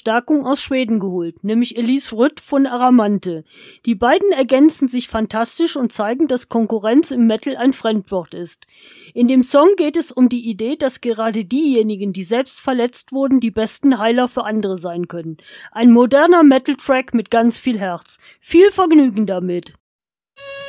Verstärkung aus Schweden geholt, nämlich Elise Rütt von Aramante. Die beiden ergänzen sich fantastisch und zeigen, dass Konkurrenz im Metal ein Fremdwort ist. In dem Song geht es um die Idee, dass gerade diejenigen, die selbst verletzt wurden, die besten Heiler für andere sein können. Ein moderner Metal-Track mit ganz viel Herz. Viel Vergnügen damit!